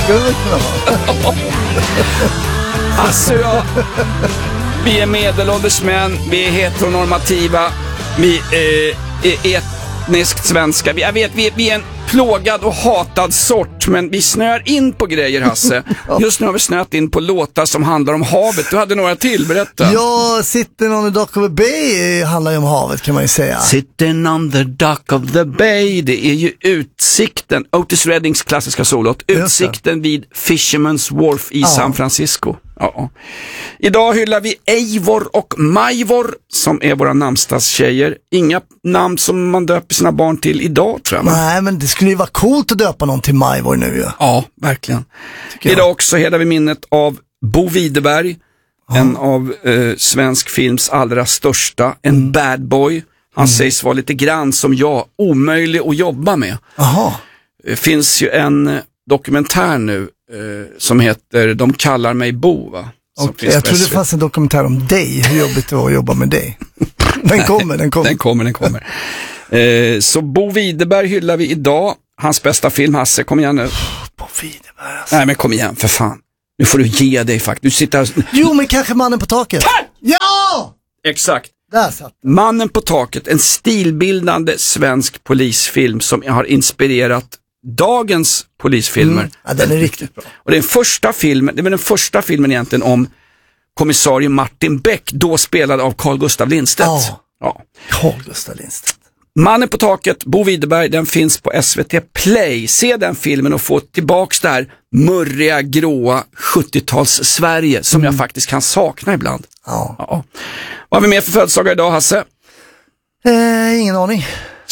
skulle det kunna vara. Alltså ja, vi är medelålders män, vi är heteronormativa, vi är etniskt svenska. Jag vet, vi är en plågad och hatad sort, men vi snör in på grejer, Hasse. Just nu har vi snöat in på låtar som handlar om havet. Du hade några till, berätta. Ja, Sitting on the Dock of the Bay handlar ju om havet, kan man ju säga. Sitting on the dock of the bay, det är ju utsikten, Otis Reddings klassiska solot, utsikten vid Fisherman's Wharf i San Francisco. Ja. Idag hyllar vi Eivor och Majvor som är våra namnsdagstjejer. Inga namn som man döper sina barn till idag, tror jag. Nej, men det skulle ju vara coolt att döpa någon till Majvor nu ju. Ja, verkligen. Idag också hedrar vi minnet av Bo Widerberg, en av svensk films allra största, en bad boy. Han sägs vara lite grann som jag, omöjlig att jobba med. Det finns ju en dokumentär nu som heter De kallar mig Bo, va? Okay, jag trodde det fanns en dokumentär om dig, hur jobbigt det var att jobba med dig. Den kommer. Så Bo Widerberg hyllar vi idag. Hans bästa film, Hasse, kom igen nu. Bo Widerberg, alltså. Nej, men kom igen, för fan. Nu får du ge dig faktiskt. Du sitter här... Jo, men kanske Mannen på taket. Ja! Exakt. Där satt. Mannen på taket, en stilbildande svensk polisfilm som har inspirerat dagens polisfilmer. Ja, den är riktigt bra. Och det är den första filmen egentligen om kommissarie Martin Beck, då spelad av Carl Gustaf Lindstedt. Ja. Carl Gustaf Lindstedt. Mannen på taket, Bo Widerberg, den finns på SVT Play. Se den filmen och få tillbaks det här murriga, gråa 70-tals Sverige som jag faktiskt kan sakna ibland. Ja. Vad har vi mer för födelsedagar idag, Hasse? Ingen aning.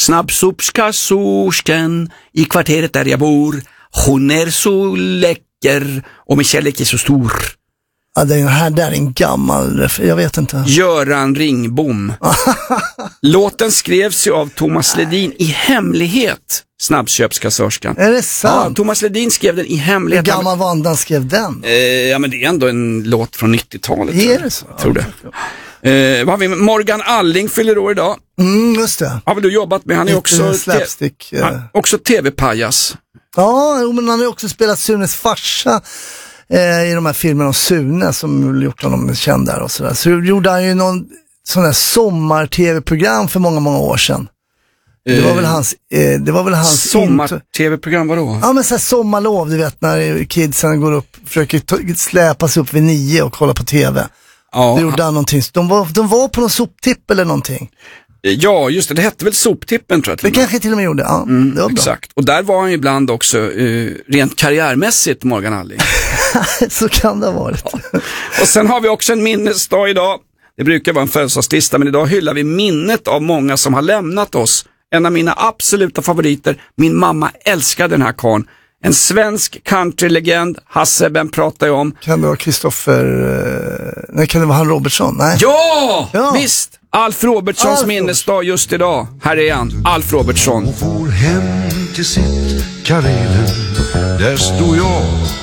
Snabbsopskassorskan i kvarteret där jag bor. Hon är så läcker och min kärlek är så stor. Ja, det här där är en gammal, jag vet inte. Göran Ringbom. Låten skrevs ju av Thomas Ledin i hemlighet, Snabbköpskassörskan. Är det sant? Ja, Thomas Ledin skrev den i hemlighet. Hur gammal var han skrev den? Ja, men det är ändå en låt från 90-talet. Är det så? Jag tror det. Vad har vi? Morgan Alling fyller år idag. Just det. Har väl du jobbat med? Han är också slapstick. Också tv-pajas. Ja, men han har också spelat Sunes farsa i de här filmerna om Sune som gjort honom känd där och sådär. Så gjorde han ju någon sån där sommar-tv-program för många, många år sedan. Det var väl hans sommar-tv-program, vadå? Ja, men så här sommarlov, du vet, när kidsen går upp, försöker släpas upp vid 9 och kolla på tv. Ja. Det gjorde han någonting. De var på någon soptipp eller någonting. Ja, just det hette väl Soptippen, tror jag. Det kanske till och med gjorde, ja. Det var exakt. Bra. Och där var han ju ibland också rent karriärmässigt, Morgan Alling. Så kan det ha varit. Ja. Och sen har vi också en minnesdag idag. Det brukar vara en födelsedagslista, men idag hyllar vi minnet av många som har lämnat oss. En av mina absoluta favoriter, min mamma älskade den här karln. En svensk countrylegend, Hasse, vem pratar jag om? Kan det vara Kristoffer... Nej, kan det vara han Robertson? Nej. Ja, visst! Alf Robertsons minnesdag just idag. Här är han, Alf Robertson. Hon for hem till sitt Karelen. Där stod jag